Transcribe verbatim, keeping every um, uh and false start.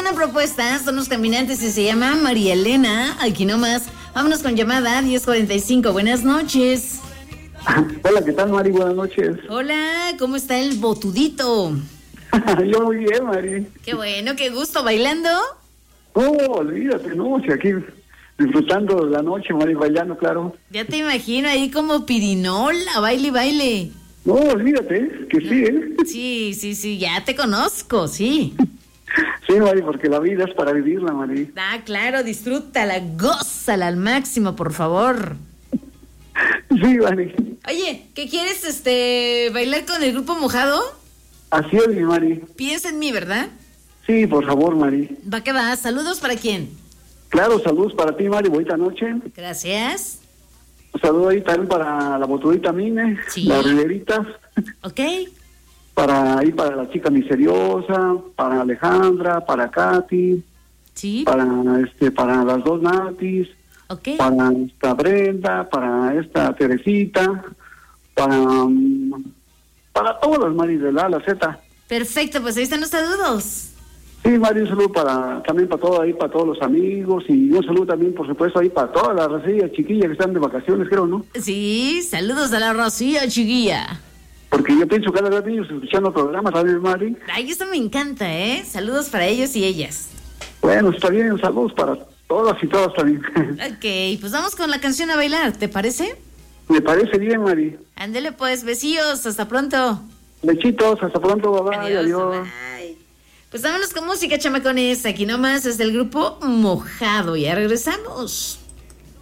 una propuesta, son los caminantes y se llama María Elena, aquí nomás. Vámonos con llamada diez cuarenta y cinco, buenas noches. Hola, ¿qué tal, Mari? Buenas noches. Hola, ¿cómo está el botudito? Yo muy bien, Mari. Qué bueno, qué gusto, ¿bailando? Oh, olvídate, no, si aquí disfrutando la noche, Mari, bailando, claro. Ya te imagino ahí como pirinola, baile, baile. No, olvídate, que sí, ¿eh? Sí, sí, sí, ya te conozco, sí. Sí, Mari, porque la vida es para vivirla, Mari. Ah, claro, disfrútala, gózala al máximo, por favor. Sí, Mari. Oye, ¿qué quieres, este, bailar con el grupo Mojado? Así es, mi Mari. Piensa en mí, ¿verdad? Sí, por favor, Mari. Va que va, saludos para quién. Claro, saludos para ti, Mari, bonita noche. Gracias. Un saludo ahí también para la botudita Mine, Sí. la Riverita. Ok. Para ahí, para la chica misteriosa, para Alejandra, para Katy, Sí. para este, para las dos Natis, Ok. para esta Brenda, para esta Teresita, para um, para todas las Maris de la A a la Z. Perfecto, pues ahí están los saludos. Sí, Mari, un saludo para, también para todo ahí, para todos los amigos, y un saludo también, por supuesto, ahí para todas las racillas chiquillas que están de vacaciones, creo, ¿no? Sí, saludos a la Rocío, chiquilla. Porque yo pienso cada vez ellos escuchando programas, ¿sabes, Mari? Ay, eso me encanta, ¿eh? Saludos para ellos y ellas. Bueno, está bien, saludos para todas y todas también. Ok, pues vamos con la canción a bailar, ¿te parece? Me parece bien, Mari. Ándele pues, besillos, hasta pronto. Besitos, hasta pronto, bye, bye, Adiós, adiós. bye. Pues vámonos con música, chamacones. Aquí nomás es del grupo Mojado. Ya regresamos.